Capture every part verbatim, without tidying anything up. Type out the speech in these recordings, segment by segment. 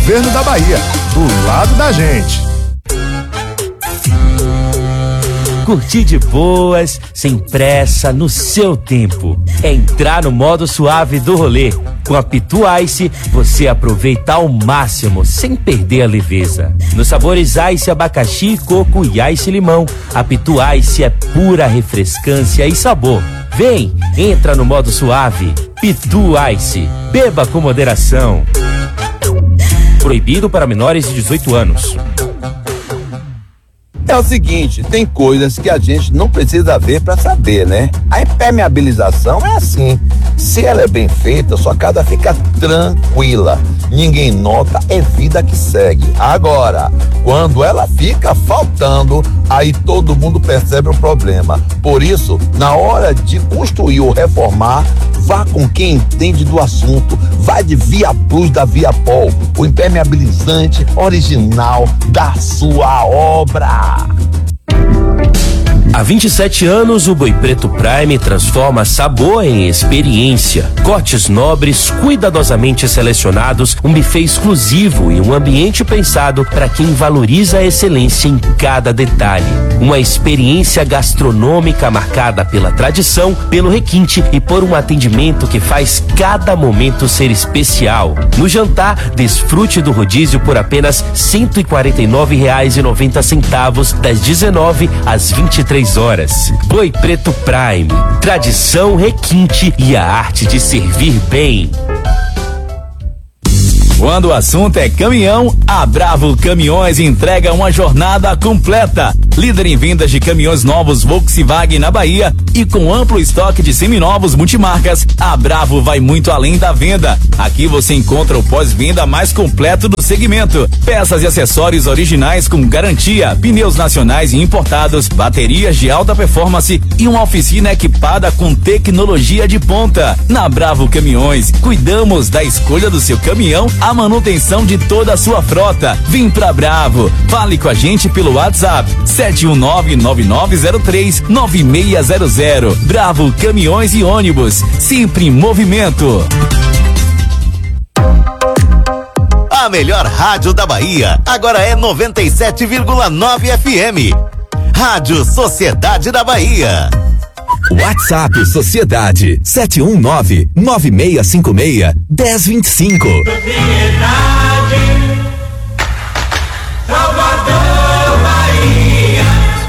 Governo da Bahia, do lado da gente. Curtir de boas, sem pressa, no seu tempo. É entrar no modo suave do rolê. Com a Pitu Ice, você aproveita ao máximo, sem perder a leveza. Nos sabores Ice abacaxi, coco e Ice limão, a Pitu Ice é pura refrescância e sabor. Vem, entra no modo suave. Pitu Ice. Beba com moderação. Proibido para menores de dezoito anos. É o seguinte, tem coisas que a gente não precisa ver para saber, né? A impermeabilização é assim. Se ela é bem feita, sua casa fica tranquila. Ninguém nota, é vida que segue. Agora, quando ela fica faltando, aí todo mundo percebe o problema. Por isso, na hora de construir ou reformar, vá com quem entende do assunto. Vá de Via Plus da Viapol, o impermeabilizante original da sua obra. Há vinte e sete anos, o Boi Preto Prime transforma sabor em experiência. Cortes nobres, cuidadosamente selecionados, um buffet exclusivo e um ambiente pensado para quem valoriza a excelência em cada detalhe. Uma experiência gastronômica marcada pela tradição, pelo requinte e por um atendimento que faz cada momento ser especial. No jantar, desfrute do rodízio por apenas cento e quarenta e nove reais e noventa centavos das dezenove às vinte e três horas. Boi Preto Prime, tradição, requinte e a arte de servir bem. Quando o assunto é caminhão, a Bravo Caminhões entrega uma jornada completa. Líder em vendas de caminhões novos Volkswagen na Bahia e com amplo estoque de seminovos multimarcas, a Bravo vai muito além da venda. Aqui você encontra o pós-venda mais completo do segmento. Peças e acessórios originais com garantia, pneus nacionais e importados, baterias de alta performance e uma oficina equipada com tecnologia de ponta. Na Bravo Caminhões, cuidamos da escolha do seu caminhão, a manutenção de toda a sua frota. Vem pra Bravo. Fale com a gente pelo WhatsApp sete um nove, nove nove zero três, nove seis zero zero. Bravo Caminhões e Ônibus, sempre em movimento. A melhor rádio da Bahia agora é noventa e sete vírgula nove F M. Rádio Sociedade da Bahia. WhatsApp Sociedade sete um nove, nove seis cinco seis, um zero dois cinco. Sociedade Salvador, Bahia.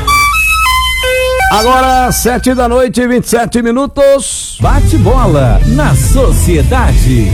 Agora, sete da noite e vinte e sete minutos. Bate bola na Sociedade.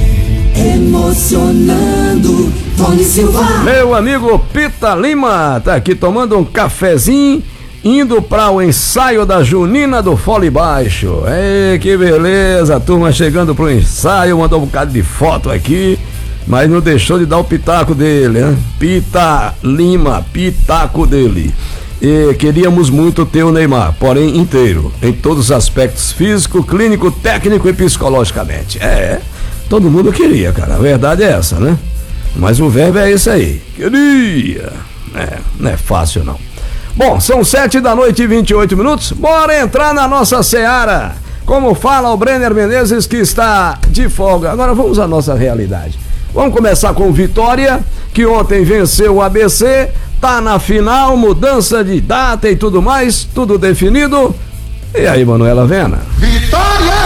Emocionando, Tony Silva. Meu amigo Pita Lima tá aqui tomando um cafezinho, indo para o ensaio da Junina do Fole Baixo. Ei, que beleza, a turma chegando pro ensaio, mandou um bocado de foto aqui, mas não deixou de dar o pitaco dele, né? Pita Lima, pitaco dele. E queríamos muito ter o Neymar, porém inteiro, em todos os aspectos físico, clínico, técnico e psicologicamente. É, todo mundo queria, cara, a verdade é essa, né? Mas o verbo é esse aí, queria. É, não é fácil não. Bom, são sete da noite e vinte e oito minutos, bora entrar na nossa seara. Como fala o Brenner Menezes, que está de folga. Agora vamos à nossa realidade. Vamos começar com Vitória, que ontem venceu o A B C, tá na final, mudança de data e tudo mais, tudo definido. E aí, Manuela Vena? Vitória!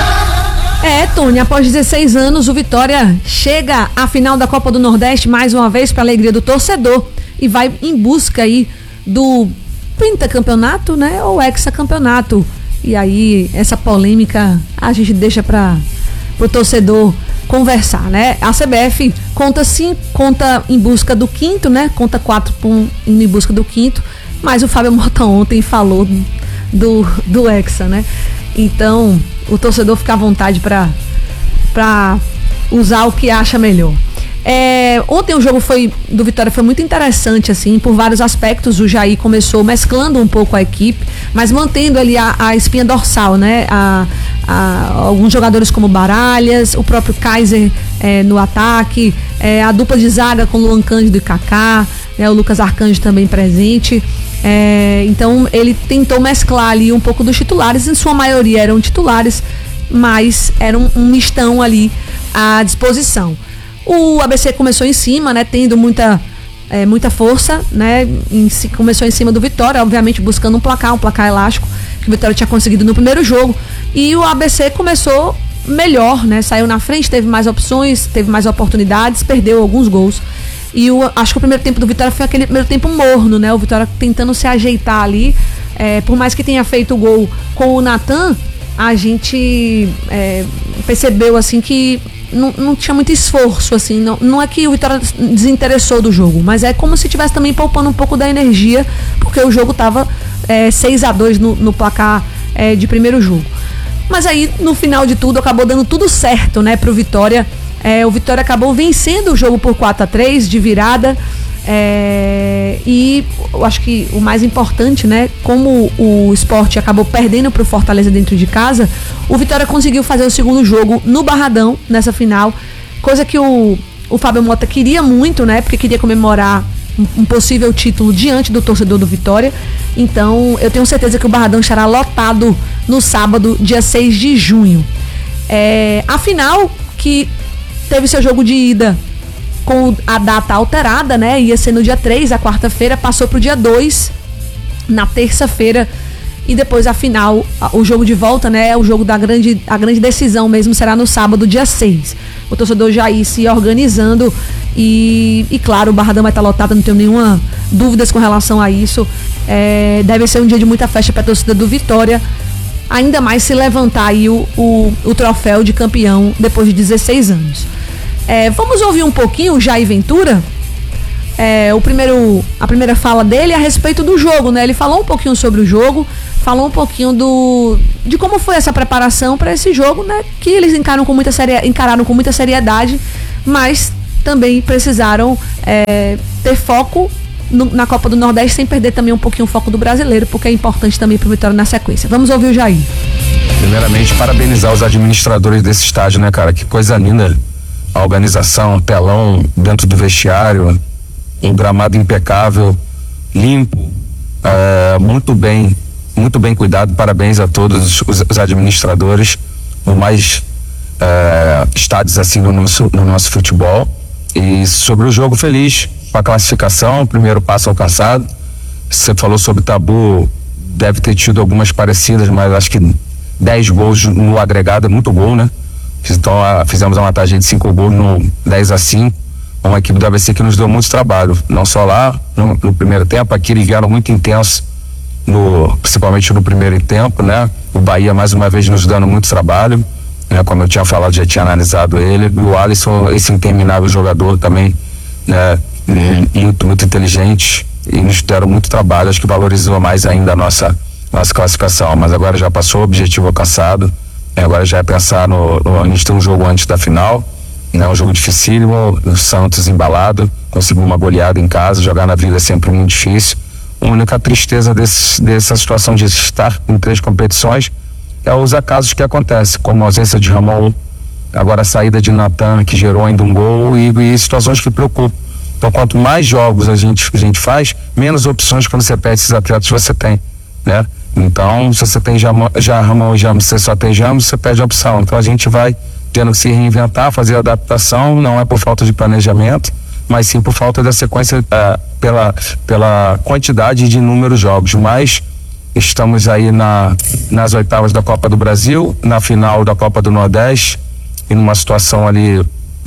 É, Tony, após dezesseis anos, o Vitória chega à final da Copa do Nordeste mais uma vez para a alegria do torcedor e vai em busca aí do pentacampeonato, né, ou hexacampeonato. E aí, essa polêmica a gente deixa para o torcedor conversar, né? A C B F conta sim, conta em busca do quinto, né? Conta quatro indo em busca do quinto, mas o Fábio Mota ontem falou do, do hexa, né? Então, o torcedor fica à vontade para para usar o que acha melhor. É, ontem o jogo foi do Vitória foi muito interessante, assim, por vários aspectos. O Jair começou mesclando um pouco a equipe, mas mantendo ali a, a espinha dorsal, né? A, a, alguns jogadores como Baralhas, o próprio Kaiser é, no ataque, é, a dupla de zaga com Luan Cândido e Kaká, né, o Lucas Arcanjo também presente. É, então ele tentou mesclar ali um pouco dos titulares, em sua maioria eram titulares, mas era um, um mistão ali à disposição. O A B C começou em cima, né? Tendo muita, é, muita força, né? Em, começou em cima do Vitória, obviamente buscando um placar, um placar elástico, que o Vitória tinha conseguido no primeiro jogo. E o A B C começou melhor, né? Saiu na frente, teve mais opções, teve mais oportunidades, perdeu alguns gols. E o, acho que o primeiro tempo do Vitória foi aquele primeiro tempo morno, né? O Vitória tentando se ajeitar ali. É, por mais que tenha feito o gol com o Natan, a gente é, percebeu assim que não, não tinha muito esforço, assim. Não, não é que o Vitória desinteressou do jogo, mas é como se estivesse também poupando um pouco da energia, porque o jogo estava é, seis a dois no, no placar é, de primeiro jogo. Mas aí, no final de tudo, acabou dando tudo certo, né, pro Vitória. É, o Vitória acabou vencendo o jogo por quatro a três de virada. É, e eu acho que o mais importante, né, como o Sport acabou perdendo pro Fortaleza dentro de casa, o Vitória conseguiu fazer o segundo jogo no Barradão, nessa final, coisa que o, o Fábio Mota queria muito, né, porque queria comemorar um, um possível título diante do torcedor do Vitória. Então eu tenho certeza que o Barradão estará lotado no sábado, dia seis de junho. É, a final, que teve seu jogo de ida com a data alterada, né? Ia ser no dia três, a quarta-feira, passou pro dia dois, na terça-feira, e depois a final, o jogo de volta, né? O jogo da grande, a grande decisão mesmo será no sábado, dia seis. O torcedor já ir se organizando e, e claro, o Barradão vai estar lotado, não tenho nenhuma dúvidas com relação a isso. É, deve ser um dia de muita festa para a torcida do Vitória, ainda mais se levantar aí o, o, o troféu de campeão depois de dezesseis anos. É, vamos ouvir um pouquinho o Jair Ventura, é, o primeiro, a primeira fala dele a respeito do jogo, né? Ele falou um pouquinho sobre o jogo, falou um pouquinho do, de como foi essa preparação para esse jogo, né? Que eles encaram com muita seria, encararam com muita seriedade, mas também precisaram é, ter foco no, na Copa do Nordeste, sem perder também um pouquinho o foco do brasileiro, porque é importante também para o Vitória na sequência. Vamos ouvir o Jair. Primeiramente, parabenizar os administradores desse estádio, né, cara? Que coisa linda. A organização, telão dentro do vestiário, um gramado impecável, limpo, é, muito bem, muito bem cuidado. Parabéns a todos os, os administradores, por mais é, estádios assim no nosso, no nosso futebol. E sobre o jogo, feliz com a classificação, primeiro passo alcançado. Você falou sobre Tabu, deve ter tido algumas parecidas, mas acho que dez gols no agregado é muito gol, né? Então a, fizemos uma vantagem de cinco gols no dez a cinco, uma equipe do A B C que nos deu muito trabalho, não só lá no, no primeiro tempo. Aqui eles vieram muito intensos, no, principalmente no primeiro tempo, né? O Bahia mais uma vez nos dando muito trabalho, né? Como eu tinha falado, já tinha analisado ele. O Alisson, esse interminável jogador também, né? Muito, muito inteligente, e nos deram muito trabalho. Acho que valorizou mais ainda a nossa, nossa classificação, mas agora já passou, objetivo alcançado. Agora já é pensar no, no. A gente tem um jogo antes da final, né? Um jogo dificílimo, o Santos embalado, conseguir uma goleada em casa, jogar na vida é sempre muito difícil. A única tristeza desse, dessa situação de estar em três competições é os acasos que acontecem, como a ausência de Ramon, agora a saída de Natan, que gerou ainda um gol, e, e situações que preocupam. Então, quanto mais jogos a gente, a gente faz, menos opções quando você perde esses atletas você tem, né? Então, se você tem já, já Ramon e James, você só tem James, você perde a opção. Então a gente vai tendo que se reinventar, fazer adaptação, não é por falta de planejamento, mas sim por falta da sequência, uh, pela, pela quantidade de números de jogos. Mas estamos aí na, nas oitavas da Copa do Brasil, na final da Copa do Nordeste, e numa situação ali, uh,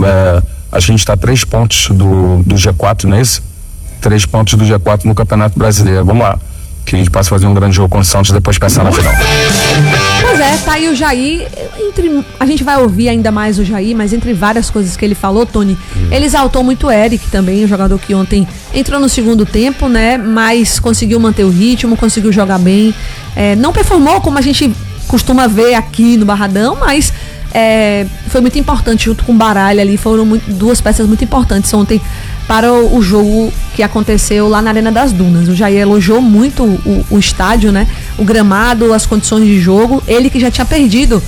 a gente está três pontos do, do G quatro, não é isso? Três pontos do G quatro no Campeonato Brasileiro. Vamos lá, que a gente possa fazer um grande jogo com o Santos e depois pensar na final. Pois é, tá aí o Jair. Entre, a gente vai ouvir ainda mais o Jair, mas entre várias coisas que ele falou, Tony, hum. ele exaltou muito o Eric também, o jogador que ontem entrou no segundo tempo, né? Mas conseguiu manter o ritmo, conseguiu jogar bem. É, não performou como a gente costuma ver aqui no Barradão, mas é, foi muito importante junto com o Baralha ali. Foram muito, duas peças muito importantes ontem para o, o jogo que aconteceu lá na Arena das Dunas. O Jair elogiou muito o, o estádio, né? O gramado, as condições de jogo. Ele que já tinha perdido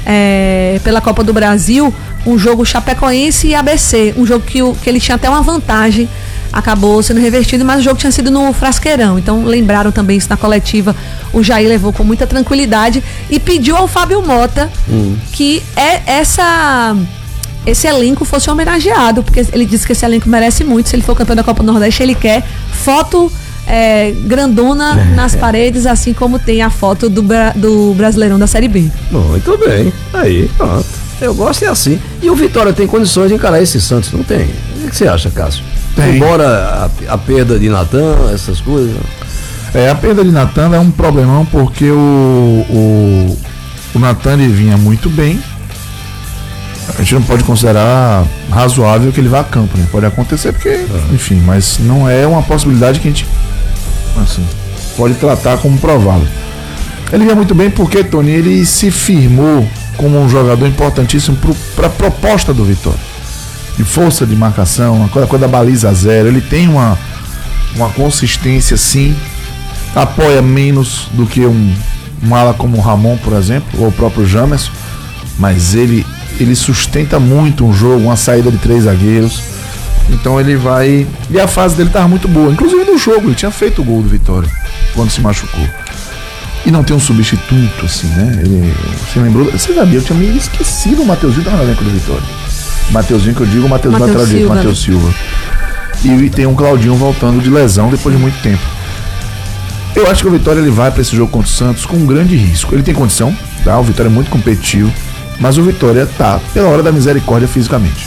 é, pela Copa do Brasil um jogo Chapecoense e A B C, um jogo que, o, que ele tinha até uma vantagem, acabou sendo revertido, mas o jogo tinha sido no Frasqueirão. Então lembraram também isso na coletiva. O Jair levou com muita tranquilidade e pediu ao Fábio Mota hum. que é essa esse elenco fosse homenageado, porque ele disse que esse elenco merece muito. Se ele for campeão da Copa do Nordeste, ele quer foto é, grandona é. nas paredes, assim como tem a foto do, do Brasileirão da Série B. Muito bem, aí, pronto. Eu gosto é assim. E o Vitória tem condições de encarar esse Santos, não tem? O que você acha, Cássio? Tem. Embora a, a perda de Natan, essas coisas... É, a perda de Natan é um problemão porque o, o, o Natan ele vinha muito bem. A gente não pode considerar razoável que ele vá a campo, né? Pode acontecer porque, uhum. enfim, mas não é uma possibilidade que a gente assim, pode tratar como provável. Ele vinha muito bem porque, Tony, ele se firmou como um jogador importantíssimo para a proposta do Vitória. De força de marcação, a coisa da baliza zero. Ele tem uma, uma consistência, sim. Apoia menos do que um, um ala como o Ramon, por exemplo, ou o próprio Jamerson, mas ele, ele sustenta muito um jogo, uma saída de três zagueiros. Então ele vai. E a fase dele estava muito boa, inclusive no jogo, ele tinha feito o gol do Vitória quando se machucou. E não tem um substituto, assim, né? Ele, você lembrou? Você sabia, eu tinha me esquecido o Mateuzinho, estava no elenco do Vitória. Mateuzinho, que eu digo, o Mateuzinho lateral direito, Matheus Silva. E tem um Claudinho voltando de lesão depois de muito tempo. Eu acho que o Vitória ele vai para esse jogo contra o Santos com um grande risco. Ele tem condição, tá? O Vitória é muito competitivo, mas o Vitória tá pela hora da misericórdia fisicamente.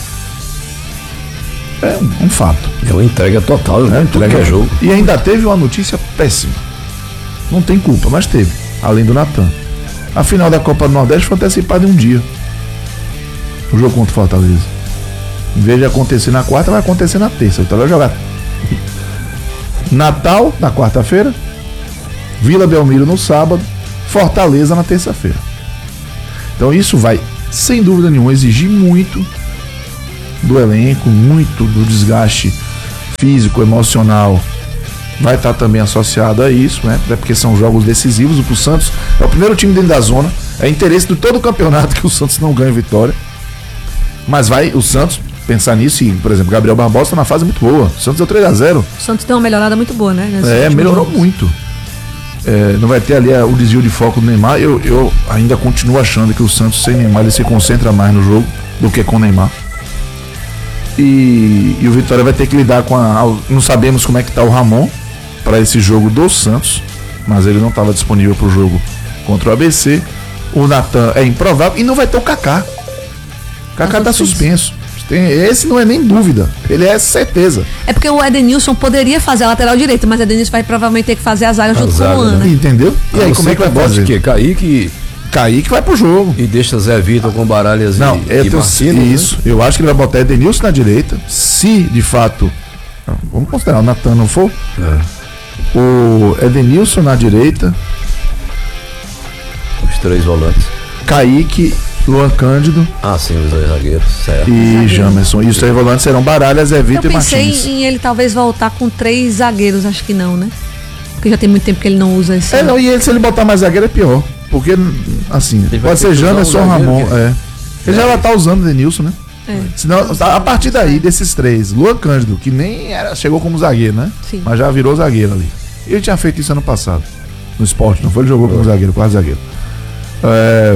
É um, um fato. É uma entrega total, né? É entrega é jogo. E ainda teve uma notícia péssima. Não tem culpa, mas teve. Além do Natan. A final da Copa do Nordeste foi antecipada em um dia. O jogo contra o Fortaleza. Em vez de acontecer na quarta, vai acontecer na terça. O Vitória vai jogar Natal na quarta-feira, Vila Belmiro no sábado, Fortaleza na terça-feira. Então isso vai, sem dúvida nenhuma, exigir muito do elenco, muito do desgaste físico, emocional. Vai estar também associado a isso, né? Porque são jogos decisivos. O Santos é o primeiro time dentro da zona. É interesse de todo o campeonato que o Santos não ganhe vitória. Mas vai o Santos pensar nisso e, por exemplo, Gabriel Barbosa está na fase muito boa. O Santos deu três a zero. O Santos deu uma melhorada muito boa, né? É, melhorou jogos. muito. É, não vai ter ali a, o desvio de foco do Neymar. Eu, eu ainda continuo achando que o Santos sem Neymar ele se concentra mais no jogo do que com o Neymar. E, e o Vitória vai ter que lidar com a... Não sabemos como é que está o Ramon para esse jogo do Santos, mas ele não estava disponível para o jogo contra o A B C. O Natan é improvável e não vai ter o Kaká. O Kaká está suspenso. Tem, esse não é nem dúvida, ele é certeza. É porque o Edenilson poderia fazer a lateral direita, mas o Edenilson vai provavelmente ter que fazer a zaga a junto zaga, com o Ana. Né? Entendeu? E aí, como é que vai fazer? Que Kaique, Kaique vai pro jogo. E deixa Zé Vitor com Baralhas não, e, e Marcino. Isso, né? Eu acho que ele vai botar Edenilson na direita. Se de fato, vamos considerar o Natan não for, é. o Edenilson na direita, os três volantes, Kaique, Luan Cândido. Ah, sim, os dois zagueiros, certo. E Jamerson. E os três volantes serão Baralhas, Zé Vitor e Martins. Eu pensei em ele talvez voltar com três zagueiros, acho que não, né? Porque já tem muito tempo que ele não usa esse. É, não, e ele, se ele botar mais zagueiro é pior. Porque, assim, ele pode ser Jamerson ou Ramon. Que... É. Ele é. já tá usando o Denilson, né? É. Senão, a partir daí, desses três, Luan Cândido, que nem era, chegou como zagueiro, né? Sim. Mas já virou zagueiro ali. Ele tinha feito isso ano passado. No Sport, não foi? Ele jogou como zagueiro, quase zagueiro. É.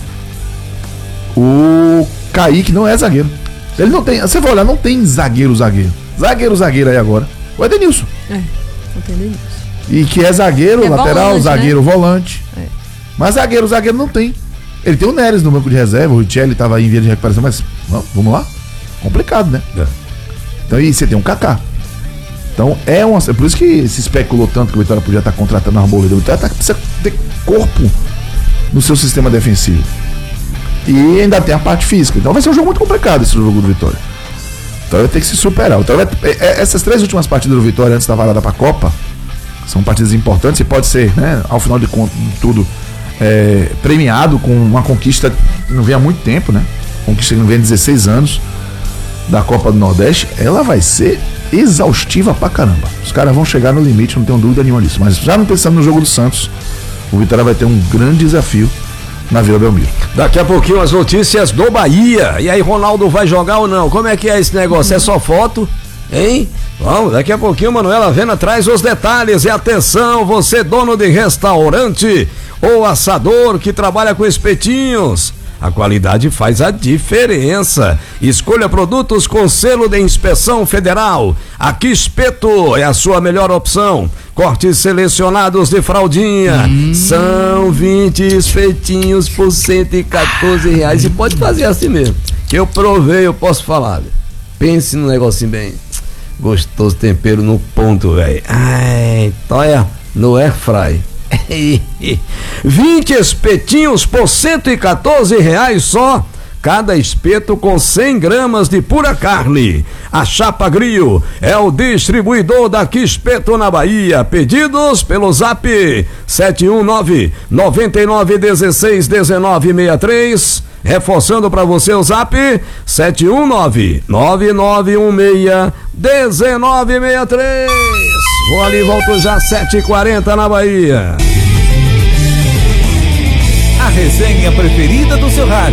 O Kaique não é zagueiro. Ele não tem. Você vai olhar, não tem zagueiro, zagueiro. Zagueiro, zagueiro aí agora. O Edenilson. É, não tem Edenilson. E que é zagueiro, é lateral, volante, zagueiro, né? volante. É. Mas zagueiro, zagueiro não tem. Ele tem o Neres no banco de reserva, o Richelli estava aí em via de recuperação, mas não, vamos lá? Complicado, né? É. Então aí você tem um Kaká. Então é uma. É por isso que se especulou tanto que o Vitória podia estar contratando a Arboleda. O Vitória tá, precisa ter corpo no seu sistema defensivo. E ainda tem a parte física. Então vai ser um jogo muito complicado esse jogo do Vitória. Então vai ter que se superar. O Vitória vai, é, essas três últimas partidas do Vitória antes da varada para a Copa são partidas importantes e pode ser, né, ao final de contas, tudo é, premiado com uma conquista que não vem há muito tempo, né? Conquista que não vem há dezesseis anos da Copa do Nordeste. Ela vai ser exaustiva pra caramba. Os caras vão chegar no limite, não tenho dúvida nenhuma disso. Mas já não pensando no jogo do Santos, o Vitória vai ter um grande desafio na Vila Belmiro. Daqui a pouquinho as notícias do Bahia. E aí, Ronaldo vai jogar ou não? Como é que é esse negócio? É só foto? Hein? Vamos, daqui a pouquinho Manuela Vena traz os detalhes. E atenção, você dono de restaurante ou assador que trabalha com espetinhos, A qualidade faz a diferença. Escolha produtos com selo de inspeção federal. Aqui Espeto é a sua melhor opção. Cortes selecionados de fraldinha. Hum. São vinte espetinhos por cento e quatorze reais. E pode fazer assim mesmo. Que eu provei, eu posso falar. Pense no negocinho bem gostoso, tempero no ponto, velho. Ai, olha, no air fry. vinte espetinhos por cento e quatorze reais só. Cada espeto com cem gramas de pura carne. A Chapa Grill é o distribuidor da Que Espeto na Bahia. Pedidos pelo zap sete um nove, nove nove um seis, um nove seis três. Reforçando para você o zap sete um nove, nove nove um seis, um nove seis três. Vou ali, volto já, sete e quarenta na Bahia. A resenha preferida do seu rádio.